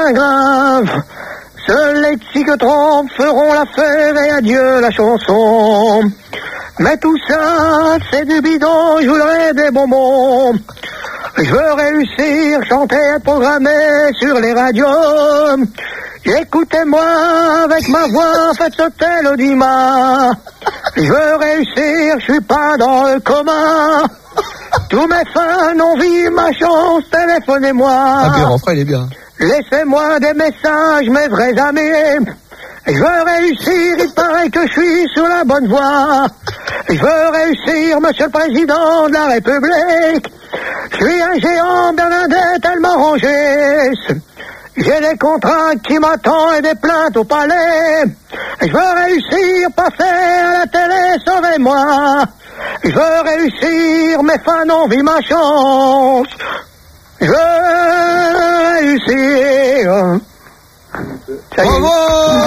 rien grave. Seuls les psychotropes feront l'affaire et adieu la chanson. Mais tout ça, c'est du bidon, je voudrais des bonbons. Je veux réussir, chanter et programmer sur les radios. Écoutez-moi avec ma voix, faites sauter l'audimat. Je veux réussir, je suis pas dans le coma. Tous mes fans ont vu ma chance, téléphonez-moi. Ah, puis le refrain, il est bien. Laissez-moi des messages, mes vrais amis. Je veux réussir, il paraît que je suis sur la bonne voie. Je veux réussir, monsieur le président de la République. Je suis un géant, Bernadette, elle m'a rangé. J'ai des contrats qui m'attendent et des plaintes au palais. Je veux réussir, passer à la télé, sauvez-moi. Je veux réussir, mes fans ont vu ma chance. Je veux réussir. Bravo!